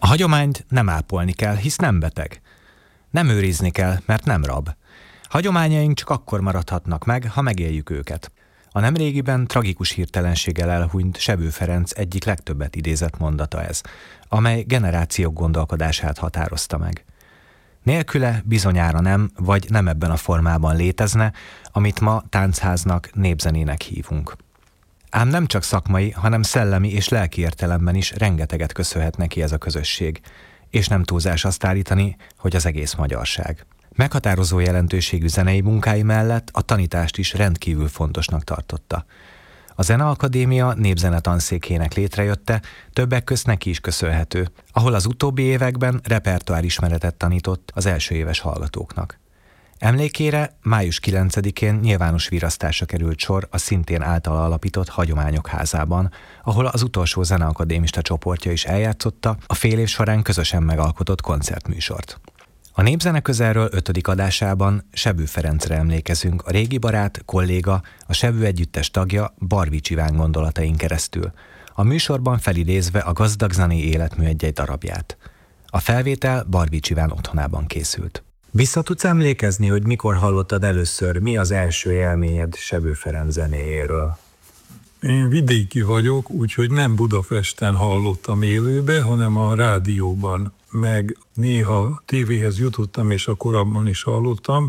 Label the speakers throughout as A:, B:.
A: hagyományt nem ápolni kell, hisz nem beteg. Nem őrizni kell, mert nem rab. Hagyományaink csak akkor maradhatnak meg, ha megéljük őket. A nemrégiben tragikus hirtelenséggel elhunyt Sebő Ferenc egyik legtöbbet idézett mondata ez, amely generációk gondolkodását határozta meg. Nélküle bizonyára nem, vagy nem ebben a formában létezne, amit ma táncháznak, népzenének hívunk. Ám nem csak szakmai, hanem szellemi és lelki értelemben is rengeteget köszönhet neki ez a közösség, és nem túlzás azt állítani, hogy az egész magyarság. Meghatározó jelentőségű zenei munkái mellett a tanítást is rendkívül fontosnak tartotta. A Zeneakadémia népzenetanszékének létrejötte többek közt neki is köszönhető, ahol az utóbbi években repertoárismeretet tanított az első éves hallgatóknak. Emlékére május 9-én nyilvános virasztásra került sor a szintén általa alapított Hagyományok Házában, ahol az utolsó zeneakadémista csoportja is eljátszotta a fél év során közösen megalkotott koncertműsort. A Népzene Közelről 5. adásában Sebő Ferencre emlékezünk, a régi barát, kolléga, a Sebő Együttes tagja Barvics Iván gondolatain keresztül, a műsorban felidézve a gazdag zenei életmű egy-egy darabját. A felvétel Barvics Iván otthonában készült.
B: Vissza tudsz emlékezni, hogy mikor hallottad először, mi az első élményed Sebő Ferenc zenéjéről?
C: Én vidéki vagyok, úgyhogy nem Budapesten hallottam élőbe, hanem a rádióban, meg néha tévéhez jutottam, és akkor abban is hallottam.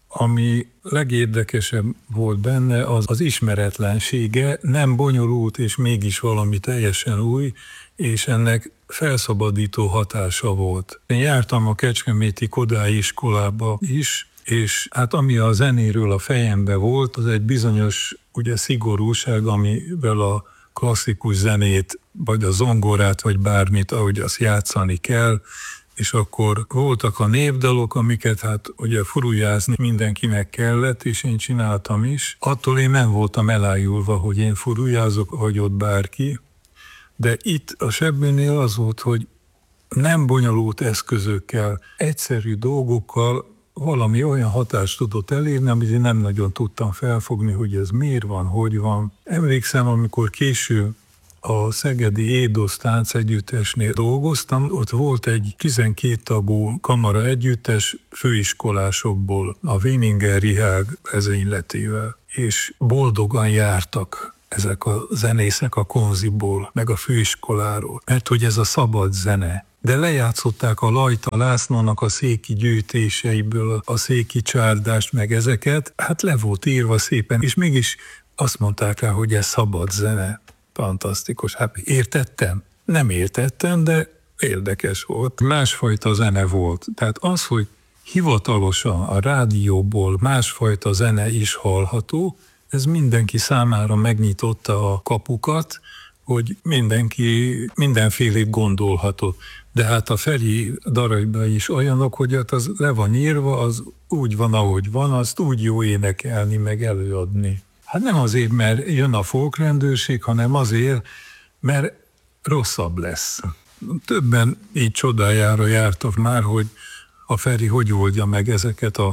C: Ami legérdekesebb volt benne, az ismeretlensége, nem bonyolult, és mégis valami teljesen új, és ennek felszabadító hatása volt. Én jártam a kecskeméti Kodályi iskolába is, és hát ami a zenéről a fejembe volt, az egy bizonyos ugye szigorúság, amivel a klasszikus zenét, vagy a zongorát, vagy bármit, ahogy azt játszani kell, és akkor voltak a népdalok, amiket hát ugye furujázni mindenkinek kellett, és én csináltam is. Attól én nem voltam elájulva, hogy én furujázok, vagy ott bárki, de itt a Sebőnél az volt, hogy nem bonyolult eszközökkel, egyszerű dolgokkal valami olyan hatást tudott elérni, amit én nem nagyon tudtam felfogni, hogy ez miért van, hogy van. Emlékszem, amikor később a Szegedi Édosz táncegyüttesnél dolgoztam, ott volt egy 12 tagú kamara együttes főiskolásokból, a Wieninger Richard vezényletével, és boldogan jártak ezek a zenészek a konziból, meg a főiskoláról, mert hogy ez a szabad zene. De lejátszották a Lajta Lászlónak a széki gyűjtéseiből a széki csárdást, meg ezeket, hát le volt írva szépen, és mégis azt mondták rá, hogy ez szabad zene. Fantasztikus. Hát értettem? Nem értettem, de érdekes volt. Másfajta zene volt. Tehát az, hogy hivatalosan a rádióból másfajta zene is hallható, ez mindenki számára megnyitotta a kapukat, hogy mindenki mindenfélét gondolhatott. De hát a Feri darabjai is olyanok, hogy hát az le van írva, az úgy van, ahogy van, azt úgy jó énekelni, meg előadni. Hát nem azért, mert jön a folkrendőrség, hanem azért, mert rosszabb lesz. Többen így csodájára jártak már, hogy a Feri hogy oldja meg ezeket a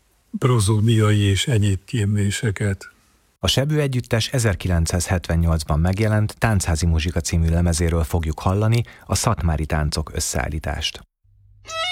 C: prozódiai és egyéb kérdéseket.
A: A Sebő Együttes 1978-ban megjelent Táncházi Muzsika című lemezéről fogjuk hallani a Szatmári táncok összeállítást.